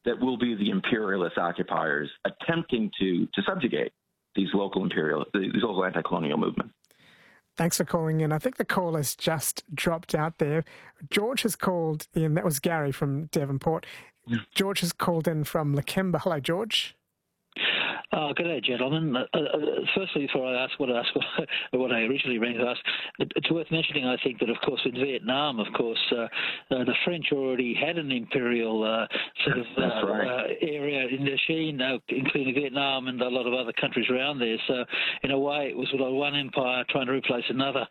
that will be the imperialist occupiers attempting to subjugate these local anti-colonial movements. Thanks for calling in. I think the call has just dropped out there. George has called in. That was Gary from Devonport. Yeah. George has called in from Lakemba. Hello, George. Good day, gentlemen. Firstly, before I ask what I originally rang to ask, it's worth mentioning, I think, that, of course, in Vietnam, of course, the French already had an imperial area in Indochina, including Vietnam and a lot of other countries around there. So, in a way, it was one empire trying to replace another.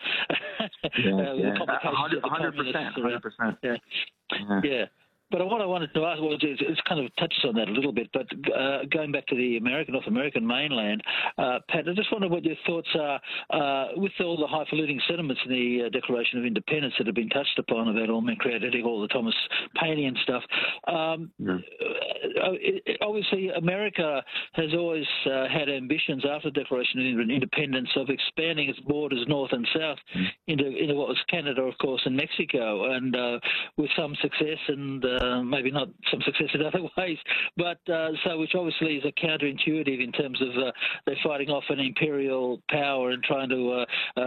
100%. Yeah. But what I wanted to ask, it kind of touches on that a little bit, but going back to the North American mainland, Pat, I just wonder what your thoughts are with all the highfalutin sentiments in the Declaration of Independence that have been touched upon about all men created equal, all the Thomas Paine and stuff. Obviously, America has always had ambitions after the Declaration of Independence of expanding its borders north and south into what was Canada, of course, and Mexico, and with some success and maybe not some success in other ways, but which obviously is a counterintuitive in terms of they're fighting off an imperial power and trying to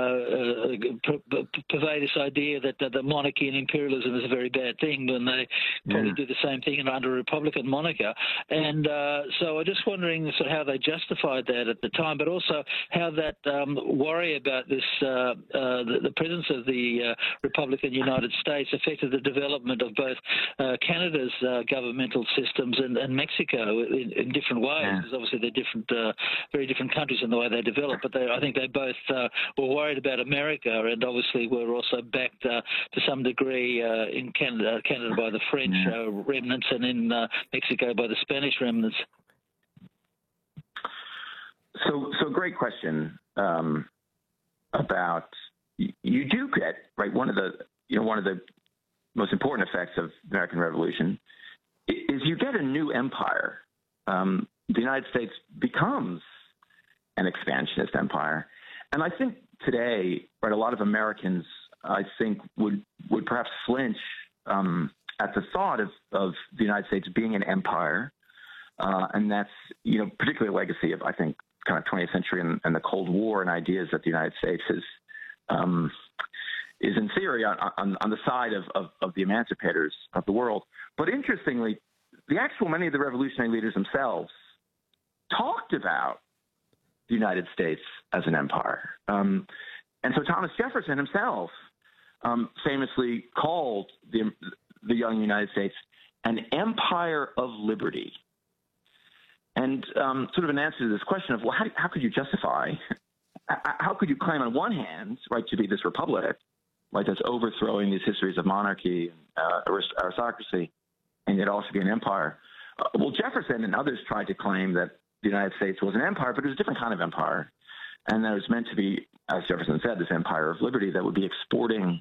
purvey this idea that the monarchy and imperialism is a very bad thing when they probably do the same thing under a Republican monarchy. And so I'm just wondering sort of how they justified that at the time, but also how that worry about this, the presence of the Republican United States affected the development of both Canada's governmental systems and Mexico in different ways, because obviously they're different, very different countries in the way they develop. But I think they both were worried about America, and obviously were also backed to some degree in Canada by the French remnants, and in Mexico by the Spanish remnants. So great question about you do get right one of the most important effects of the American Revolution is you get a new empire. The United States becomes an expansionist empire. And I think today, right, a lot of Americans, I think, would perhaps flinch at the thought of the United States being an empire. And that's, particularly a legacy of, I think, kind of 20th century and the Cold War and ideas that the United States is in theory on the side of the emancipators of the world. But interestingly, many of the revolutionary leaders themselves talked about the United States as an empire. And so Thomas Jefferson himself famously called the young United States an empire of liberty. And sort of an answer to this question of, well, how could you justify, how could you claim on one hand, right, to be this republic, like that's overthrowing these histories of monarchy and aristocracy, and yet also be an empire? Well, Jefferson and others tried to claim that the United States was an empire, but it was a different kind of empire. And that it was meant to be, as Jefferson said, this empire of liberty that would be exporting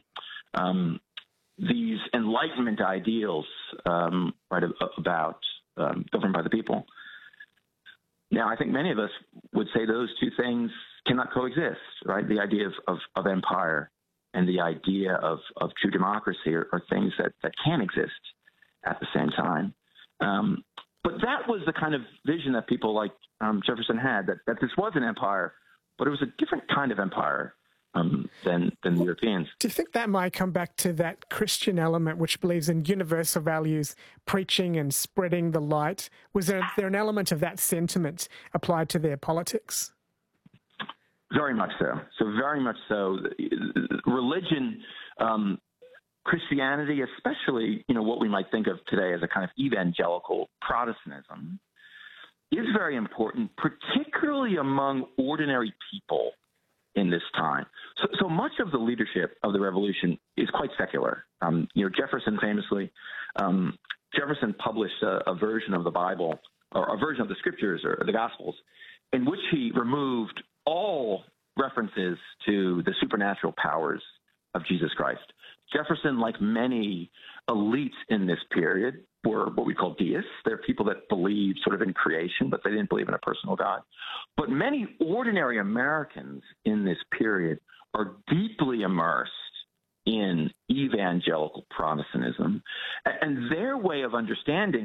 these Enlightenment ideals, right, about governed by the people. Now, I think many of us would say those two things cannot coexist, right? The idea of empire and the idea of true democracy are things that can exist at the same time. But that was the kind of vision that people like Jefferson had, that this was an empire, but it was a different kind of empire than the Europeans. Do you think that might come back to that Christian element which believes in universal values, preaching and spreading the light? Was there an element of that sentiment applied to their politics? Very much so. So very much so. Religion, Christianity, especially, what we might think of today as a kind of evangelical Protestantism, is very important, particularly among ordinary people in this time. So much of the leadership of the revolution is quite secular. Jefferson famously, Jefferson published a version of the Bible, or a version of the scriptures or the Gospels, in which he removed all references to the supernatural powers of Jesus Christ. Jefferson, like many elites in this period, were what we call deists. They're people that believed sort of in creation, but they didn't believe in a personal God. But many ordinary Americans in this period are deeply immersed in evangelical Protestantism, and their way of understanding